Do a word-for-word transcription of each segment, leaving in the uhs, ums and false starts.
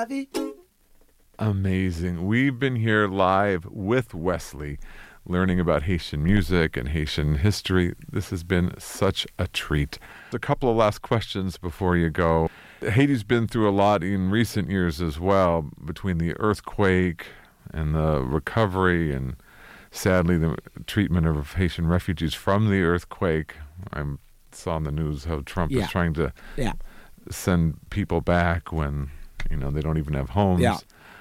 la vie. Amazing. We've been here live with Wesley, learning about Haitian music and Haitian history. This has been such a treat. A couple of last questions before you go. Haiti's been through a lot in recent years as well, between the earthquake and the recovery and, sadly, the treatment of Haitian refugees from the earthquake. I saw in the news how Trump Yeah. is trying to Yeah. send people back when, you know, they don't even have homes. Yeah.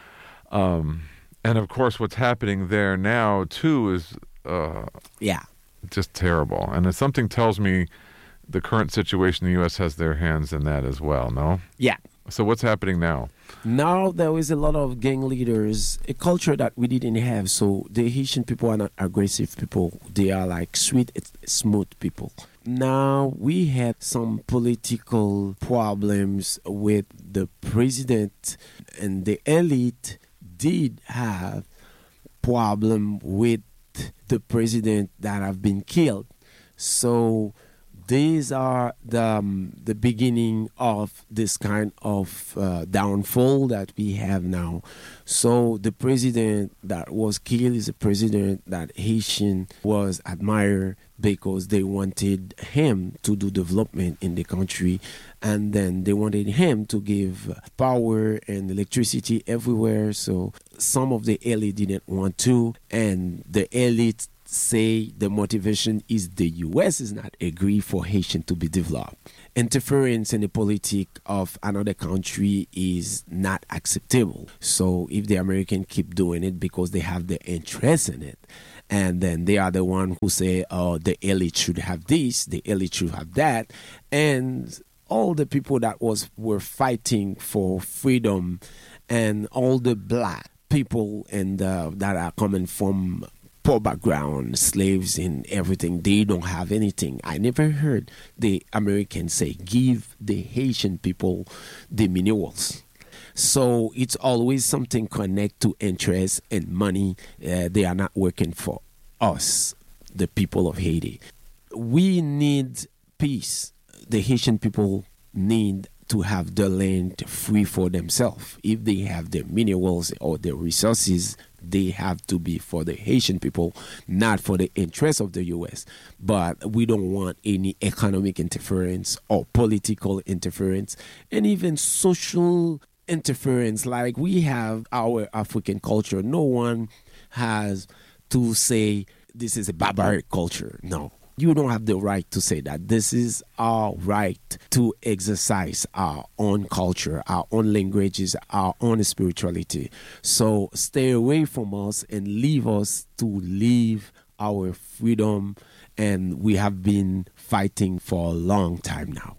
Um, and of course, what's happening there now too is uh, Yeah. just terrible. And if something tells me the current situation, the U S has their hands in that as well. No. Yeah. So what's happening now? Now there is a lot of gang leaders, a culture that we didn't have. So the Haitian people are not aggressive people. They are like sweet, smooth people. Now we have some political problems with the president, and the elite did have problem with the president that have been killed. So these are the um, the beginning of this kind of uh, downfall that we have now. So the president that was killed is a president that Haitian was admired because they wanted him to do development in the country, and then they wanted him to give power and electricity everywhere. So some of the elite didn't want to, and the elite say the motivation is the U S is not agree for Haitian to be developed. Interference in the politics of another country is not acceptable. So if the Americans keep doing it because they have the interest in it, and then they are the one who say, oh, the elite should have this, the elite should have that, and all the people that was were fighting for freedom, and all the black people and uh, that are coming from poor background, slaves and everything, they don't have anything. I never heard the Americans say, give the Haitian people the minerals. So it's always something connect to interest and money. Uh, they are not working for us, the people of Haiti. We need peace. The Haitian people need to have the land free for themselves. If they have the minerals or the resources, they have to be for the Haitian people, not for the interests of the U S. But we don't want any economic interference or political interference, and even social interference. Like we have our African culture. No one has to say this is a barbaric culture. No. You don't have the right to say that. This is our right to exercise our own culture, our own languages, our own spirituality. So stay away from us and leave us to live our freedom. And we have been fighting for a long time now.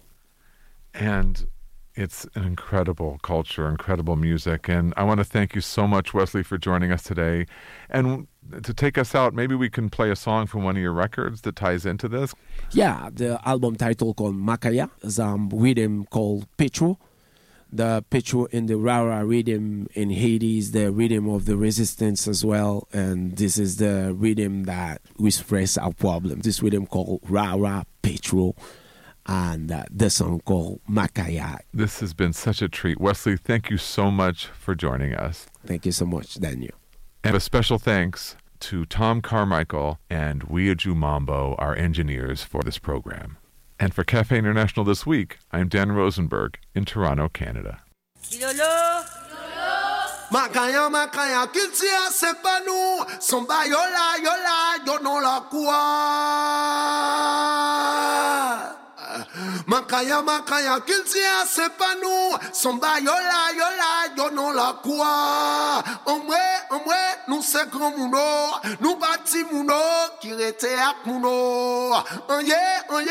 And it's an incredible culture, incredible music. And I want to thank you so much, Wesley, for joining us today. And to take us out, maybe we can play a song from one of your records that ties into this. Yeah, the album title called Makaya is a um, rhythm called Petro. The Petro in the Rara rhythm in Haiti is the rhythm of the resistance as well. And this is the rhythm that we express our problem. This rhythm called Rara Petro. And uh, the song called Makaya. This has been such a treat. Wesley, thank you so much for joining us. Thank you so much, Daniel. And a special thanks to Tom Carmichael and Weiju Mambo, our engineers for this program. And for Cafe International This Week, I'm Dan Rosenberg in Toronto, Canada. Makaya, makaya, kiltia, c'est pas nous. Somba, yola, yola, yo non la quoi. Makaya, makaya, kiltia, c'est pas nous. Somba, yola, yola, yo non la quoi. Omwe, omwe, nous c'est grand mouno. Nous bâti mouno, qui rete ak mouno. Anye, anye.